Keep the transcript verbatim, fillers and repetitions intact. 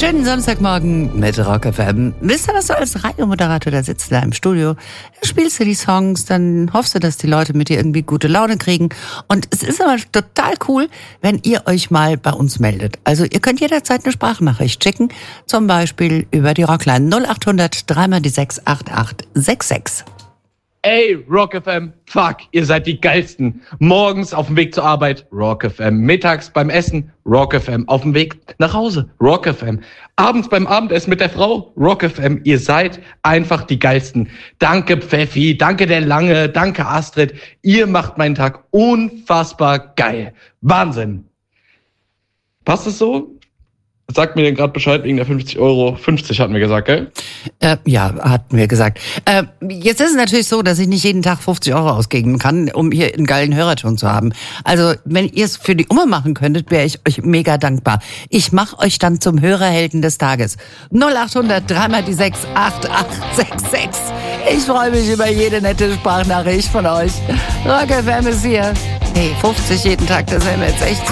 Schönen Samstagmorgen mit Rock F M. Wisst ihr, was du als Radiomoderator, da sitzt da im Studio, da spielst du die Songs, dann hoffst du, dass die Leute mit dir irgendwie gute Laune kriegen. Und es ist aber total cool, wenn ihr euch mal bei uns meldet. Also ihr könnt jederzeit eine Sprachnachricht schicken, zum Beispiel über die Rockline null acht hundert drei mal die sechs acht acht sechs sechs. Ey, Rock F M, fuck, ihr seid die geilsten. Morgens auf dem Weg zur Arbeit, Rock F M. Mittags beim Essen, Rock F M. Auf dem Weg nach Hause, Rock F M. Abends beim Abendessen mit der Frau, Rock F M. Ihr seid einfach die geilsten. Danke Pfeffi, danke der Lange, danke Astrid. Ihr macht meinen Tag unfassbar geil. Wahnsinn. Passt es so? Sagt mir denn gerade Bescheid wegen der fünfzig Euro. fünfzig hatten wir gesagt, gell? Äh, ja, hatten wir gesagt. Äh, jetzt ist es natürlich so, dass ich nicht jeden Tag fünfzig Euro ausgeben kann, um hier einen geilen Hörerton zu haben. Also, wenn ihr es für die Oma machen könntet, wäre ich euch mega dankbar. Ich mache euch dann zum Hörerhelden des Tages. null acht hundert drei mal die sechs acht acht sechs sechs. Ich freue mich über jede nette Sprachnachricht von euch. Rock F M ist hier. Hey, fünfzig jeden Tag, das wäre mir jetzt echt zu